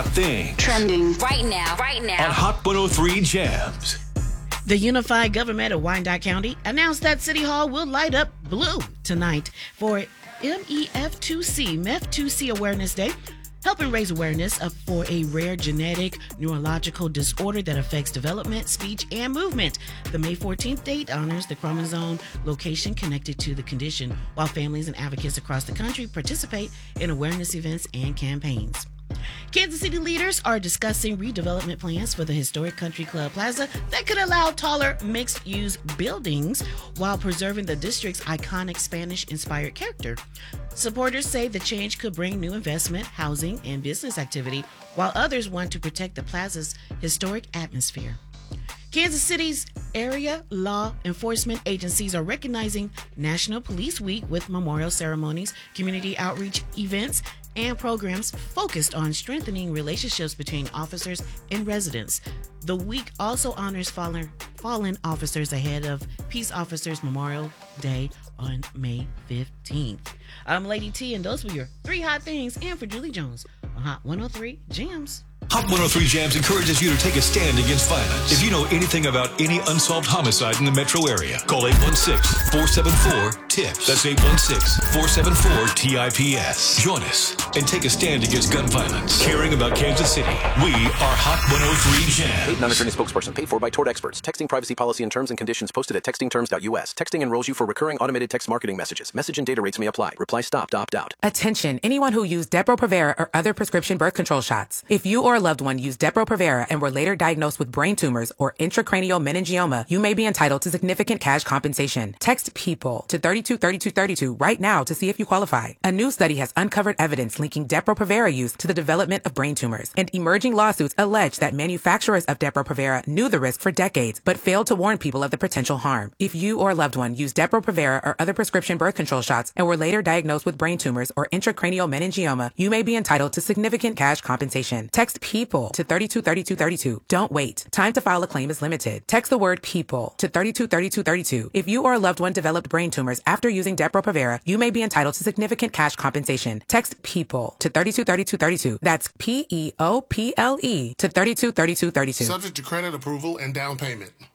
Thing trending right now on Hot 103 Jams. The Unified Government of Wyandotte County announced that City Hall will light up blue tonight for MEF2C Awareness Day, helping raise awareness for a rare genetic neurological disorder that affects development, speech, and movement. The May 14th date honors the chromosome location connected to the condition, while families and advocates across the country participate in awareness events and campaigns. Kansas City leaders are discussing redevelopment plans for the historic Country Club Plaza that could allow taller mixed-use buildings while preserving the district's iconic Spanish-inspired character. Supporters say the change could bring new investment, housing, and business activity, while others want to protect the plaza's historic atmosphere. Kansas City's area law enforcement agencies are recognizing National Police Week with memorial ceremonies, community outreach events, and programs focused on strengthening relationships between officers and residents. The week also honors fallen officers ahead of Peace Officers Memorial Day on May 15th. I'm Lady T, and those were your 3 hot things. And for Julie Jones on Hot 103 Jams. Hot 103 Jams encourages you to take a stand against violence. If you know anything about any unsolved homicide in the metro area, call 816-474-TIPS. That's 816-474-TIPS. Join us and take a stand against gun violence. Caring about Kansas City, we are Hot 103 Jams. Paid non-attorney spokesperson paid for by Tort Experts. Texting privacy policy and terms and conditions posted at textingterms.us. Texting enrolls you for recurring automated text marketing messages. Message and data rates may apply. Reply stop to opt out. Attention, anyone who used Depo-Provera or other prescription birth control shots. If you or a loved one used Depo-Provera and were later diagnosed with brain tumors or intracranial meningioma, you may be entitled to significant cash compensation. Text PEOPLE to 323232 right now to see if you qualify. A new study has uncovered evidence linking Depo-Provera use to the development of brain tumors, and emerging lawsuits allege that manufacturers of Depo-Provera knew the risk for decades but failed to warn people of the potential harm. If you or a loved one used Depo-Provera or other prescription birth control shots and were later diagnosed with brain tumors or intracranial meningioma, you may be entitled to significant cash compensation. Text PEOPLE to 323232. Don't wait. Time to file a claim is limited. Text the word PEOPLE to 323232. If you or a loved one developed brain tumors after using Depo-Provera, you may be entitled to significant cash compensation. Text PEOPLE to 323232. That's PEOPLE to 323232. Subject to credit approval and down payment.